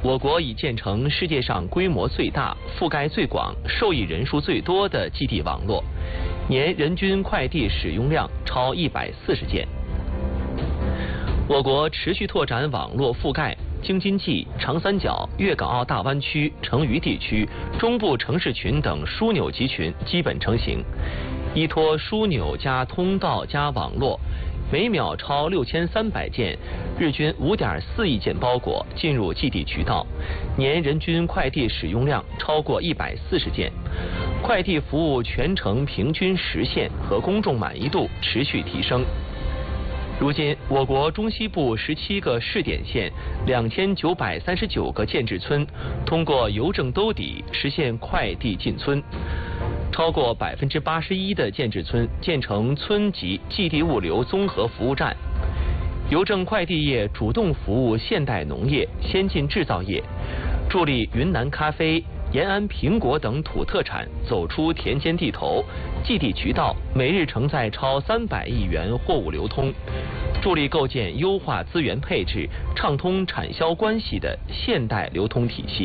我国已建成世界上规模最大、覆盖最广、受益人数最多的寄递网络，年人均快递使用量超140件。我国持续拓展网络覆盖，京津冀、长三角、粤港澳大湾区、成渝地区、中部城市群等枢纽集群基本成型。依托枢纽加通道加网络，每秒超6300件，日均5.4亿件包裹进入寄递渠道，年人均快递使用量超过140件，快递服务全程平均实现和公众满意度持续提升。如今，我国中西部17个试点县、2939个建制村通过邮政兜底实现快递进村，超过81%的建制村建成村级寄递物流综合服务站。邮政快递业主动服务现代农业、先进制造业，助力云南咖啡、延安苹果等土特产走出田间地头，寄递渠道每日承载超300亿元货物流通，助力构建优化资源配置、畅通产销关系的现代流通体系。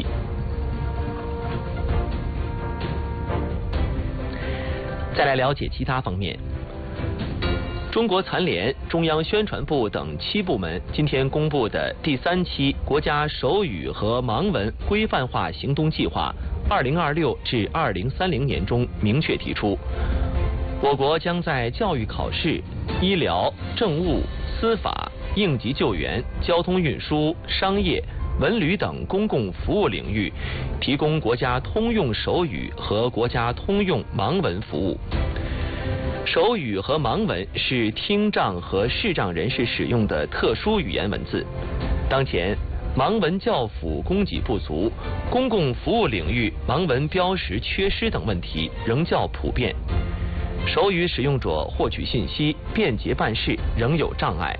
再来了解其他方面。中国残联、中央宣传部等7部门今天公布的第3期国家手语和盲文规范化行动计划2026至2030年中明确提出，我国将在教育考试、医疗、政务、司法、应急救援、交通运输、商业、文旅等公共服务领域提供国家通用手语和国家通用盲文服务。手语和盲文是听障和视障人士使用的特殊语言文字。当前，盲文教辅供给不足，公共服务领域盲文标识缺失等问题仍较普遍，手语使用者获取信息、便捷办事仍有障碍。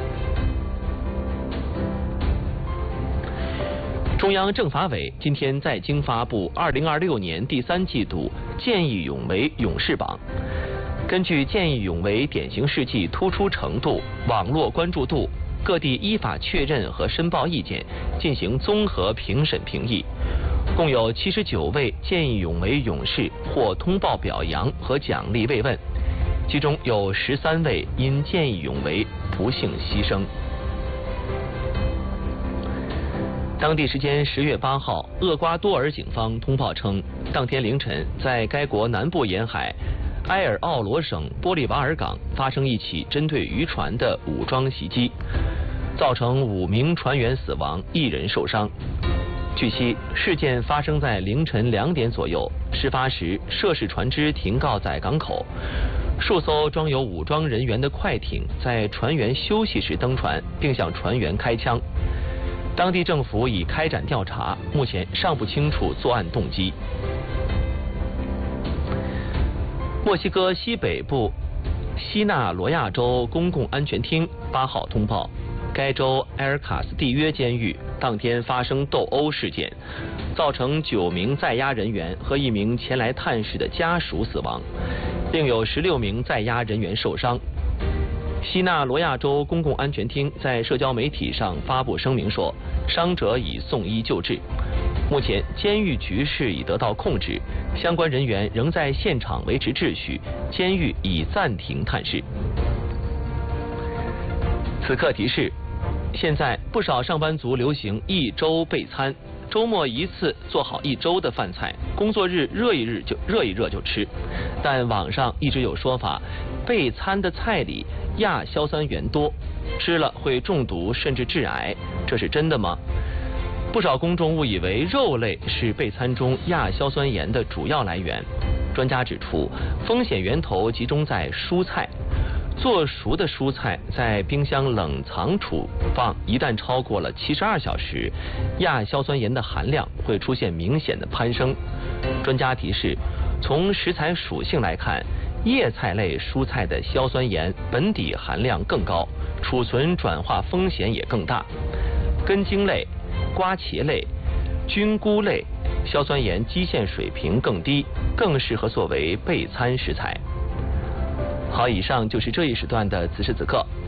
中央政法委今天在京发布2026年第3季度见义勇为勇士榜。根据见义勇为典型事迹突出程度、网络关注度，各地依法确认和申报意见，进行综合评审评议。共有79位见义勇为勇士获通报表扬和奖励慰问，其中有13位因见义勇为不幸牺牲。当地时间10月8号，厄瓜多尔警方通报称，当天凌晨在该国南部沿海埃尔奥罗省玻利瓦尔港发生一起针对渔船的武装袭击，造成5名船员死亡，1人受伤。据悉，事件发生在凌晨2点左右，事发时涉事船只停靠在港口，数艘装有武装人员的快艇在船员休息时登船，并向船员开枪。当地政府已开展调查，目前尚不清楚作案动机。墨西哥西北部西纳罗亚州公共安全厅8号通报，该州埃尔卡斯蒂约监狱当天发生斗殴事件，造成9名在押人员和1名前来探视的家属死亡，另有16名在押人员受伤。西纳罗亚州公共安全厅在社交媒体上发布声明说，伤者已送医救治。目前监狱局势已得到控制，相关人员仍在现场维持秩序，监狱已暂停探视。此刻提示：现在不少上班族流行1周备餐，周末一次做好1周的饭菜，工作日热一热就吃。但网上一直有说法，备餐的菜里亚硝酸盐多，吃了会中毒甚至致癌，这是真的吗？不少公众误以为肉类是备餐中亚硝酸盐的主要来源。专家指出，风险源头集中在蔬菜。做熟的蔬菜在冰箱冷藏储放，一旦超过了72小时，亚硝酸盐的含量会出现明显的攀升。专家提示，从食材属性来看，叶菜类蔬菜的硝酸盐本底含量更高，储存转化风险也更大。根茎类、瓜茄类、菌菇类硝酸盐基线水平更低，更适合作为备餐食材。好，以上就是这一时段的此时此刻，